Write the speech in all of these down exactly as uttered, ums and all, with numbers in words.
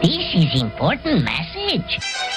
This is important message.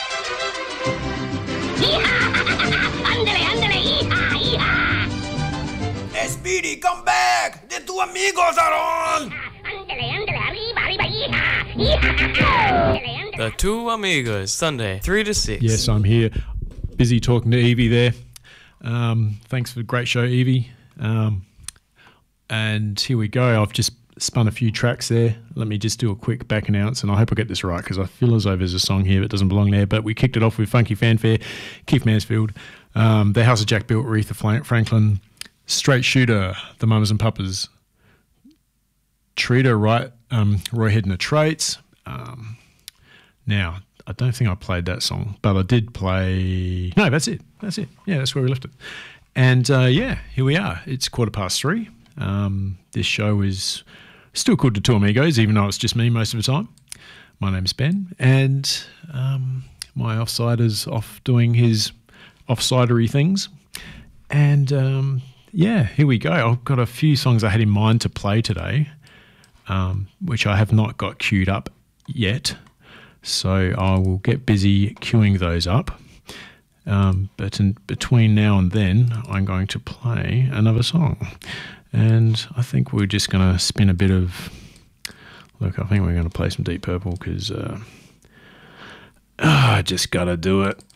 Ándale, ándale, hija, hija. Speedy, come back! The two amigos are on! Ándale, ándale, arriba, arriba, hija, hija. The Two Amigos, Sunday, three to six. Yes, I'm here. Busy talking to Evie there. Um, thanks for the great show, Evie. Um, and here we go. I've just spun a few tracks there. Let me just do a quick back announce, and I hope I get this right because I feel as though there's a song here that doesn't belong there. But we kicked it off with Funky Fanfare, Keith Mansfield, um, The House of Jack Built, Aretha Franklin, Straight Shooter, The Mamas and Papas, Treater, right, um, Roy Head and the Traits. Um, now, I don't think I played that song, but I did play... No, that's it. That's it. Yeah, that's where we left it. And, uh, yeah, here we are. It's quarter past three. Um, this show is still called The Two Amigos, even though it's just me most of the time. My name's Ben, and um, my offsider's off doing his offsidery things. And, um, yeah, here we go. I've got a few songs I had in mind to play today, um, which I have not got queued up yet. So I will get busy queuing those up. Um, but in between now and then, I'm going to play another song. And I think we're just going to spin a bit of... Look, I think we're going to play some Deep Purple because uh, oh, I just got to do it.